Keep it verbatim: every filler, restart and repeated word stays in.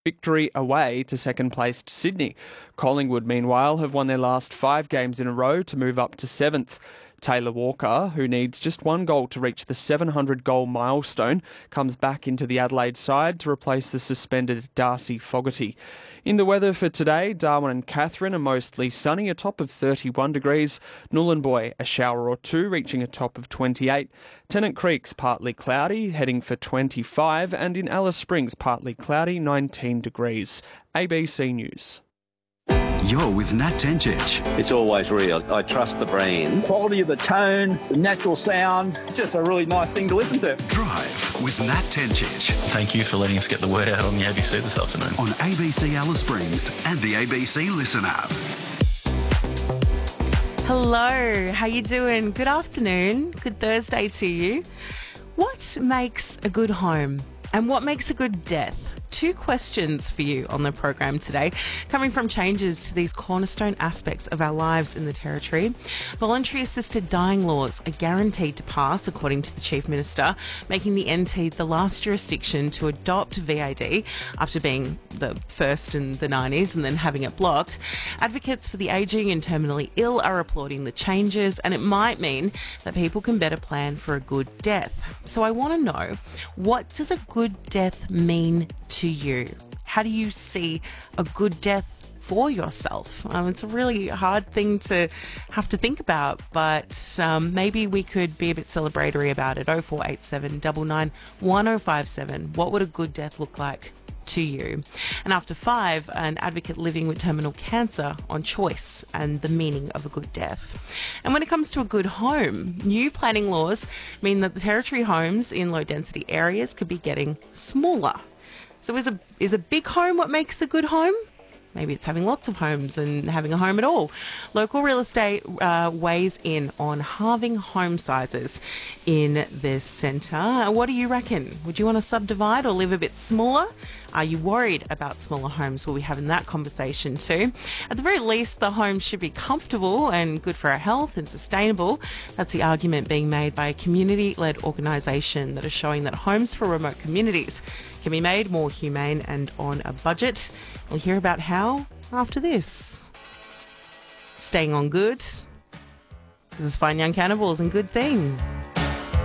victory away to second-placed Sydney. Collingwood, meanwhile, have won their last five games in a row to move up to seventh. Taylor Walker, who needs just one goal to reach the seven hundred goal milestone, comes back into the Adelaide side to replace the suspended Darcy Fogarty. In the weather for today, Darwin and Katherine are mostly sunny, a top of thirty-one degrees. Nhulunbuy, a shower or two, reaching a top of twenty-eight. Tennant Creek's partly cloudy, heading for twenty-five, and in Alice Springs, partly cloudy, nineteen degrees. A B C News. You're with Nat Tencic. It's always real. I trust the brand. Quality of the tone, the natural sound. It's just a really nice thing to listen to. Drive with Nat Tencic. Thank you for letting us get the word out on the A B C this afternoon. On A B C Alice Springs and the A B C Listen app. Hello, how you doing? Good afternoon. Good Thursday to you. What makes a good home and what makes a good death? Two questions for you on the program today, coming from changes to these cornerstone aspects of our lives in the Territory. Voluntary assisted dying laws are guaranteed to pass, according to the Chief Minister, making the N T the last jurisdiction to adopt V A D after being the first in the nineties and then having it blocked. Advocates for the ageing and terminally ill are applauding the changes, and it might mean that people can better plan for a good death. So I want to know, what does a good death mean to you? How do you see a good death for yourself? Um, it's a really hard thing to have to think about, but um, maybe we could be a bit celebratory about it. oh four eight seven, nine nine, one oh five seven. What would a good death look like to you? And after five, an advocate living with terminal cancer on choice and the meaning of a good death. And when it comes to a good home, new planning laws mean that the Territory homes in low density areas could be getting smaller. So is a is a big home what makes a good home? Maybe it's having lots of homes and having a home at all. Local real estate uh, weighs in on halving home sizes in this centre. What do you reckon? Would you want to subdivide or live a bit smaller? Are you worried about smaller homes? We'll be having that conversation too. At the very least, the home should be comfortable and good for our health and sustainable. That's the argument being made by a community-led organisation that is showing that homes for remote communities can be made more humane and on a budget. We'll hear about how after this. Staying on good. This is Fine Young Cannibals and Good Thing.